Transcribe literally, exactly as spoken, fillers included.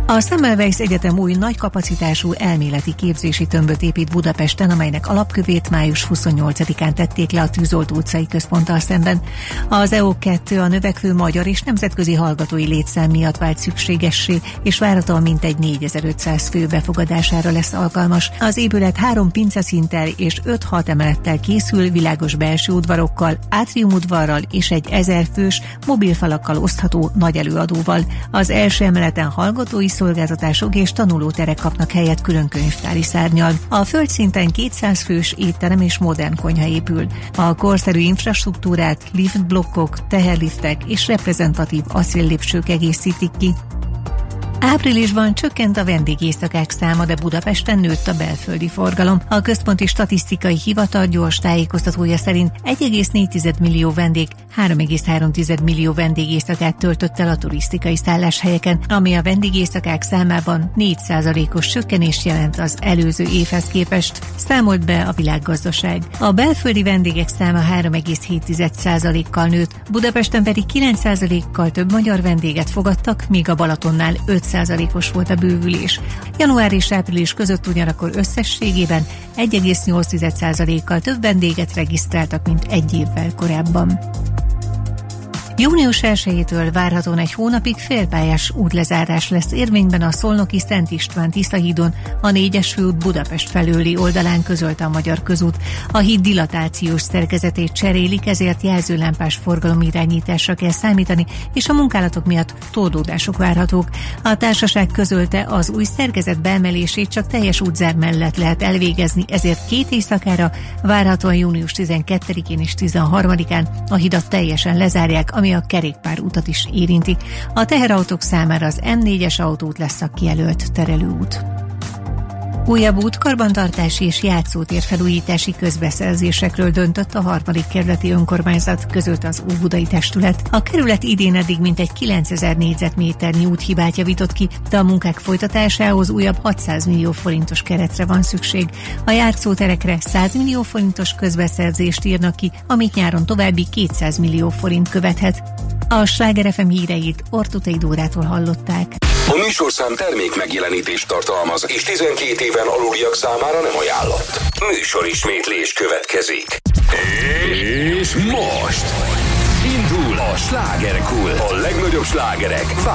A Semmelweis Egyetem új nagy kapacitású elméleti képzési tömböt épít Budapesten, amelynek alapkövét május huszonnyolcadikán tették le a Tűzolt utcai központtal szemben. Az E O kettő a növekvő magyar és nemzetközi hallgatói létszám miatt vált szükségessé, és várhatóan mintegy négyezer-ötszáz fő befogadására lesz alkalmas. Az épület három pinceszinttel és öt-hat emelettel készül, világos belső udvarokkal, átriumudvarral és egy ezer fős mobilfalakkal osztható nagy előadóval. Az első emeleten hallgatói szolgáltatások és tanulóterek kapnak helyet külön könyvtári szárnnyal. A földszinten kétszáz fős étterem és modern konyha épül. A korszerű infrastruktúrát liftblokkok, teherliftek és reprezentatív acéllépcsők egészítik ki. Áprilisban csökkent a vendégészakák száma, de Budapesten nőtt a belföldi forgalom. A Központi Statisztikai Hivatal gyors tájékoztatója szerint egy egész négy millió vendég három egész három millió vendégészakát töltött el a turisztikai szálláshelyeken, ami a vendégészakák számában négy százalékos csökkenést jelent az előző évhez képest, számolt be a Világgazdaság. A belföldi vendégek száma három egész hét százalékkal nőtt, Budapesten pedig kilenc százalékkal több magyar vendéget fogadtak, míg a Balatonnál öt százalékos volt a bővülés. Január és április között ugyanakkor összességében egy egész nyolc százalékkal több vendéget regisztráltak, mint egy évvel korábban. június elsejétől várhatóan egy hónapig félpályás útlezárás lesz érvényben a szolnoki Szent István Tiszahídon, a négyes főút Budapest felőli oldalán, közölte a Magyar Közút. A híd dilatációs szerkezetét cserélik, ezért jelzőlámpás forgalomirányításra kell számítani, és a munkálatok miatt torlódások várhatók. A társaság közölte, az új szerkezet beemelését csak teljes útzár mellett lehet elvégezni, ezért két éjszakára, várhatóan június tizenkettedikén és tizenharmadikán a hidat teljesen lezárják, ami a kerékpárutat is érinti. A teherautók számára az M négyes autóút lesz a kijelölt terelőút. Újabb útkarbantartási és játszótér felújítási közbeszerzésekről döntött a harmadik kerületi önkormányzat, közölte az Óbudai Testület. A kerület idén eddig mintegy kilencezer négyzetméternyi úthibát javított ki, de a munkák folytatásához újabb hatszáz millió forintos keretre van szükség. A játszóterekre száz millió forintos közbeszerzést írnak ki, amit nyáron további kétszáz millió forint követhet. A Sláger ef em híreit Ortutei Dórától hallották. A műsorszám termék megjelenítést tartalmaz, és tizenkét éven aluliak számára nem ajánlott. Műsorismétlés következik. És most indul a Slágerkult. A legnagyobb slágerek